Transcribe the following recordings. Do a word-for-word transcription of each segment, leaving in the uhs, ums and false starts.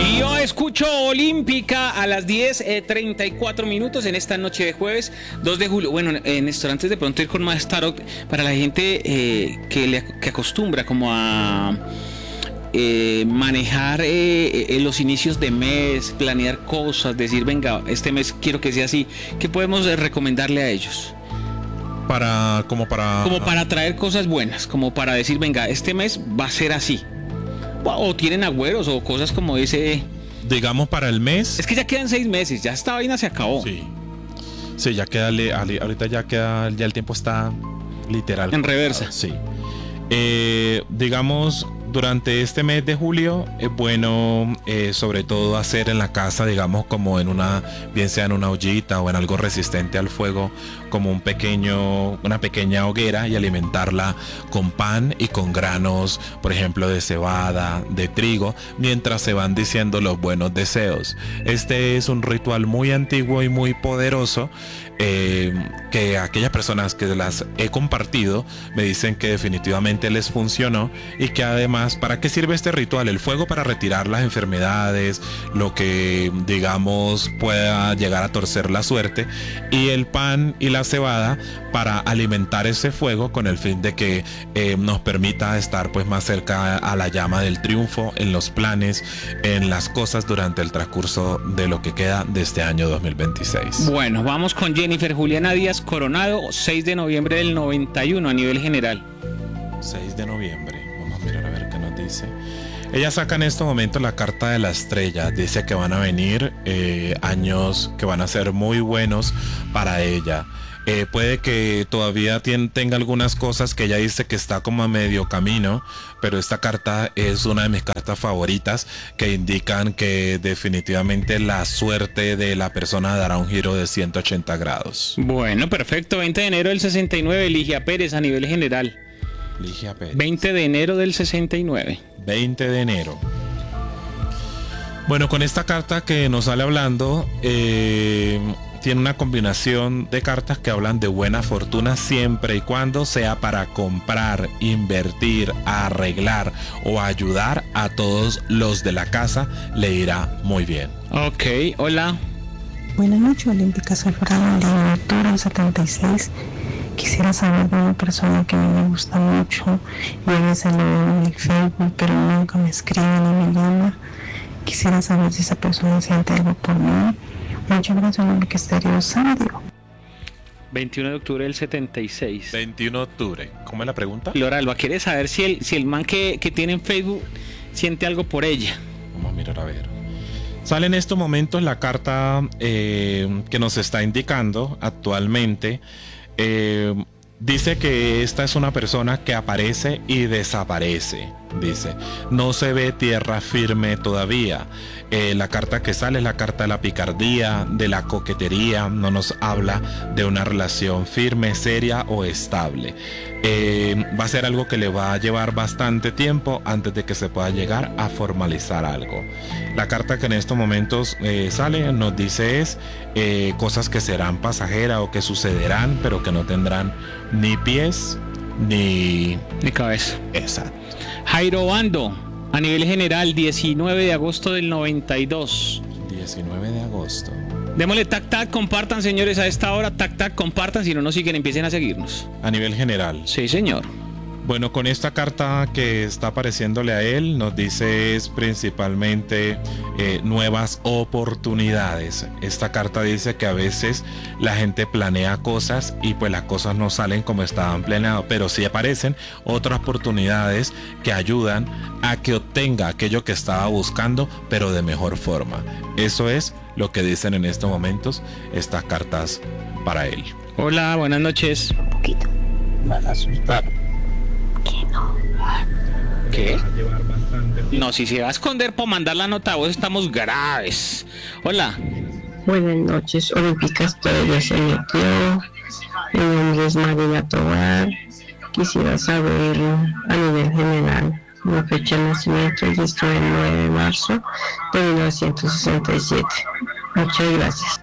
Y yo escucho Olímpica a las diez treinta y cuatro minutos en esta noche de jueves dos de julio. Bueno, eh, Néstor, antes de pronto ir con más tarot, para la gente eh, que, le, que acostumbra como a eh, manejar eh, eh, los inicios de mes, planear cosas, decir, venga, este mes quiero que sea así, ¿qué podemos eh, recomendarle a ellos? Para, como para... Como para traer cosas buenas, como para decir, venga, este mes va a ser así. O tienen agüeros o cosas como ese. Digamos para el mes. Es que ya quedan seis meses, ya esta vaina se acabó. Sí. Sí, ya queda, ahorita ya queda, ya el tiempo está literal. En reversa. Sí. Eh, digamos, durante este mes de julio es bueno eh, sobre todo hacer en la casa, digamos, como en una, bien sea en una ollita o en algo resistente al fuego, como un pequeño, una pequeña hoguera, y alimentarla con pan y con granos, por ejemplo, de cebada, de trigo, mientras se van diciendo los buenos deseos. Este es un ritual muy antiguo y muy poderoso, eh, que aquellas personas que las he compartido me dicen que definitivamente les funcionó, y que además, ¿para qué sirve este ritual? El fuego para retirar las enfermedades, lo que digamos pueda llegar a torcer la suerte, y el pan y la cebada para alimentar ese fuego con el fin de que eh, nos permita estar pues más cerca a la llama del triunfo en los planes, en las cosas durante el transcurso de lo que queda de este año dos mil veintiséis. Bueno, vamos con Jennifer Juliana Díaz Coronado, seis de noviembre del noventa y uno a nivel general. seis de noviembre, vamos a mirar a ver qué nos dice. Ella saca en este momento la carta de la estrella. Dice que van a venir eh, años que van a ser muy buenos para ella. Eh, puede que todavía tiene, tenga algunas cosas que ella dice que está como a medio camino, pero esta carta es una de mis cartas favoritas, que indican que definitivamente la suerte de la persona dará un giro de ciento ochenta grados. Bueno, perfecto. veinte de enero del sesenta y nueve, Ligia Pérez a nivel general. Ligia Pérez. veinte de enero del sesenta y nueve. veinte de enero. Bueno, con esta carta que nos sale hablando, eh, tiene una combinación de cartas que hablan de buena fortuna siempre y cuando sea para comprar, invertir, arreglar o ayudar a todos los de la casa. Le irá muy bien. Ok, hola. Buenas noches, Olímpica. Soy Fernanda de Arturo, setenta y seis. Quisiera saber de una persona que a mí me gusta mucho. Yo a veces lo veo en el Facebook, pero nunca me escribe ni me llama. Quisiera saber si esa persona siente algo por mí. Muchas gracias, Olímpica Estéreo Sandio. veintiuno de octubre del setenta y seis. veintiuno de octubre. ¿Cómo es la pregunta? Loralba quiere saber si el, si el man que, que tiene en Facebook siente algo por ella. Vamos a mirar a ver. Sale en estos momentos la carta eh, que nos está indicando actualmente. Eh, dice que esta es una persona que aparece y desaparece. Dice, no se ve tierra firme todavía. Eh, la carta que sale es la carta de la picardía, de la coquetería. No nos habla de una relación firme, seria o estable. Eh, va a ser algo que le va a llevar bastante tiempo antes de que se pueda llegar a formalizar algo. La carta que en estos momentos eh, sale nos dice es eh, cosas que serán pasajeras o que sucederán, pero que no tendrán ni pies ni, ni cabeza. Exacto. Jairo Bando, a nivel general, diecinueve de agosto del noventa y dos. diecinueve de agosto. Démosle tac tac, compartan, señores, a esta hora, tac tac, compartan, si no nos siguen, empiecen a seguirnos. A nivel general. Sí, señor. Bueno, con esta carta que está apareciéndole a él, nos dice es principalmente eh, nuevas oportunidades. Esta carta dice que a veces la gente planea cosas y pues las cosas no salen como estaban planeadas, pero sí aparecen otras oportunidades que ayudan a que obtenga aquello que estaba buscando, pero de mejor forma. Eso es lo que dicen en estos momentos estas cartas para él. Hola, buenas noches. Un poquito. Me van a asustar. ¿Qué no? ¿Qué? No, si se va a esconder por mandar la nota, vos estamos graves. Hola. Buenas noches, Olímpicas, todo ya se metió. Mi nombre es Marina Tobar. Quisiera saber a nivel general mi fecha de nacimiento. Yo estoy el nueve de marzo de mil novecientos sesenta y siete. Muchas gracias.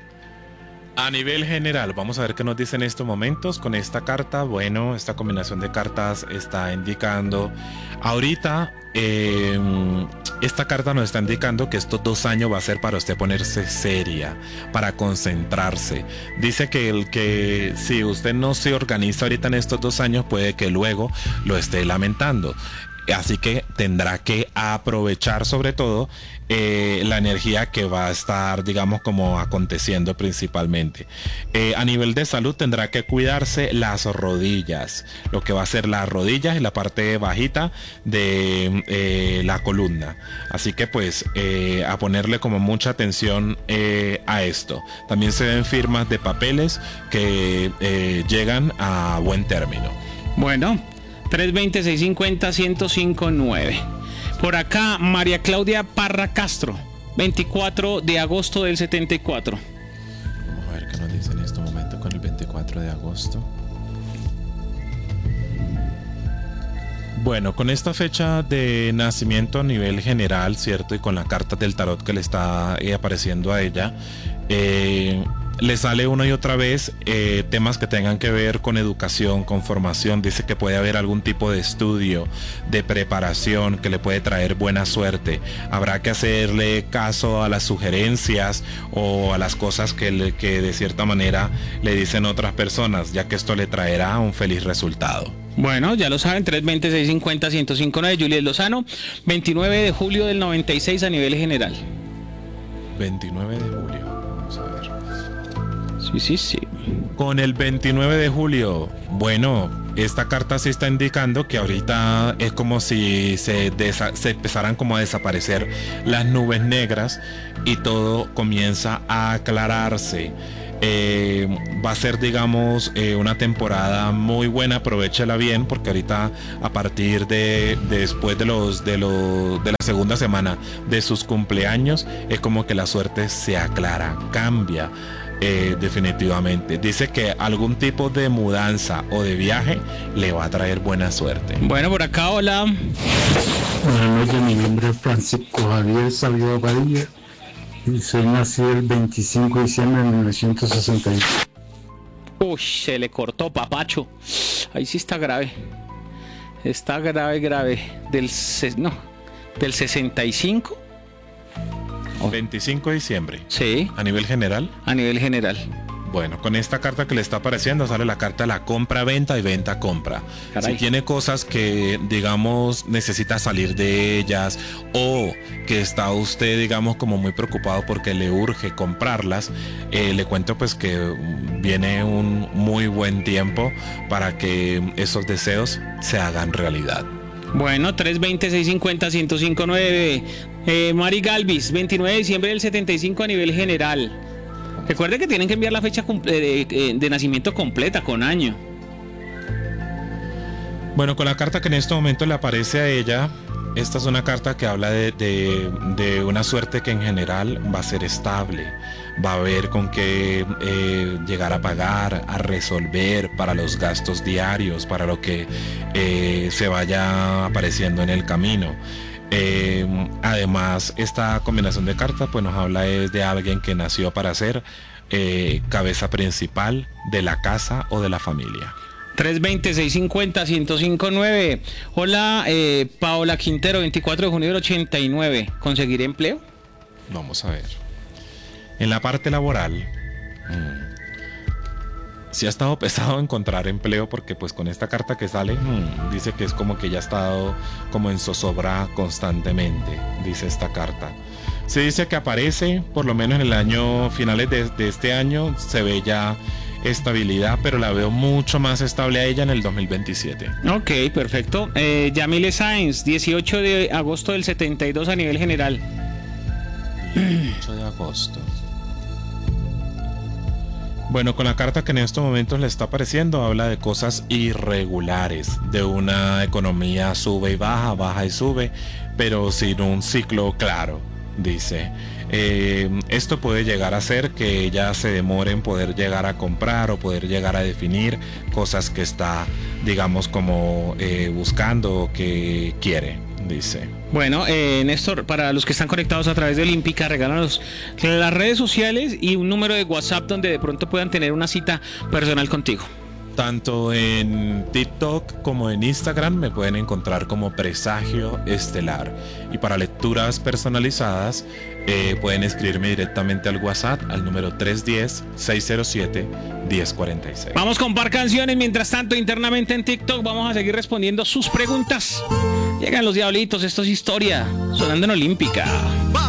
A nivel general, vamos a ver qué nos dice en estos momentos con esta carta. Bueno, esta combinación de cartas está indicando ahorita eh, esta carta nos está indicando que estos dos años va a ser para usted ponerse seria, para concentrarse. Dice que el que si usted no se organiza ahorita en estos dos años, puede que luego lo esté lamentando. Así que tendrá que aprovechar sobre todo eh, la energía que va a estar, digamos, como aconteciendo principalmente. Eh, a nivel de salud tendrá que cuidarse las rodillas, lo que va a ser las rodillas y la parte bajita de eh, la columna. Así que pues eh, a ponerle como mucha atención eh, a esto. También se ven firmas de papeles que eh, llegan a buen término. Bueno, tres veinte, seiscientos cincuenta, ciento cinco nueve. Por acá, María Claudia Parra Castro, veinticuatro de agosto del setenta y cuatro. Vamos a ver qué nos dice en este momento con el veinticuatro de agosto. Bueno, con esta fecha de nacimiento a nivel general, ¿cierto? Y con la carta del tarot que le está eh, apareciendo a ella, eh, le sale una y otra vez eh, temas que tengan que ver con educación, con formación. Dice que puede haber algún tipo de estudio, de preparación que le puede traer buena suerte. Habrá que hacerle caso a las sugerencias o a las cosas que, le, que de cierta manera le dicen otras personas, ya que esto le traerá un feliz resultado. Bueno, ya lo saben, tres veinte, seiscientos cincuenta, ciento cinco nueve. Juliet Lozano, veintinueve de julio del noventa y seis a nivel general. veintinueve de julio, vamos a ver. Sí, sí, sí. Con el veintinueve de julio, bueno, esta carta sí está indicando que ahorita es como si se, desa- se empezaran como a desaparecer las nubes negras y todo comienza a aclararse. Eh, va a ser, digamos, eh, una temporada muy buena, aprovechela bien, porque ahorita a partir de, de después de los de los de la segunda semana de sus cumpleaños es como que la suerte se aclara, cambia. Eh, definitivamente dice que algún tipo de mudanza o de viaje le va a traer buena suerte. Bueno, por acá, hola. Buenas noches, mi nombre es Francisco Javier Salvador Padilla y soy nacido el veinticinco de diciembre de mil novecientos sesenta y tres. Uy, se le cortó, papacho. Ahí sí está grave. Está grave, grave. Del, ses- no, del sesenta y cinco. veinticinco de diciembre. Sí, A nivel general, a nivel general. bueno, con esta carta que le está apareciendo sale la carta de la compra-venta y venta-compra. Caray. Si tiene cosas que, digamos, necesita salir de ellas o que está usted, digamos, como muy preocupado porque le urge comprarlas, eh, le cuento pues que viene un muy buen tiempo para que esos deseos se hagan realidad. Bueno, tres veinte, seiscientos cincuenta, ciento cinco nueve. Eh, Mari Galvis, veintinueve de diciembre del setenta y cinco a nivel general. Recuerde que tienen que enviar la fecha comple- de, de nacimiento completa con año. Bueno, con la carta que en este momento le aparece a ella, esta es una carta que habla de, de, de una suerte que en general va a ser estable. Va a haber con qué eh, llegar a pagar, a resolver para los gastos diarios, para lo que eh, se vaya apareciendo en el camino. Eh, además, esta combinación de cartas pues nos habla es de alguien que nació para ser eh, cabeza principal de la casa o de la familia. tres veinte, seiscientos cincuenta, ciento cinco nueve. Hola, eh, Paola Quintero, veinticuatro de junio del ochenta y nueve. ¿Conseguiré empleo? Vamos a ver. En la parte laboral, mmm, sí ha estado pesado encontrar empleo porque pues con esta carta que sale, mmm, dice que es como que ya ha estado como en zozobra constantemente, dice esta carta. Se dice que aparece, por lo menos en el año, finales de, de este año, se ve ya estabilidad, pero la veo mucho más estable a ella en el dos mil veintisiete. Ok, perfecto. Eh, Yamile Sáenz, dieciocho de agosto del setenta y dos a nivel general. dieciocho de agosto. Bueno, con la carta que en estos momentos le está apareciendo, habla de cosas irregulares, de una economía sube y baja, baja y sube, pero sin un ciclo claro, dice. Eh, esto puede llegar a ser que ella se demore en poder llegar a comprar o poder llegar a definir cosas que está, digamos, como eh, buscando o que quiere, dice. Bueno, eh, Néstor, para los que están conectados a través de Olímpica, regálanos las redes sociales y un número de WhatsApp donde de pronto puedan tener una cita personal contigo. Tanto en TikTok como en Instagram me pueden encontrar como Presagio Estelar. Y para lecturas personalizadas eh, pueden escribirme directamente al WhatsApp al número tres uno cero, seis cero siete, uno cero cuatro seis. Vamos con par canciones. Mientras tanto, internamente en TikTok vamos a seguir respondiendo sus preguntas. Llegan los diablitos, esto es historia, sonando en Olímpica.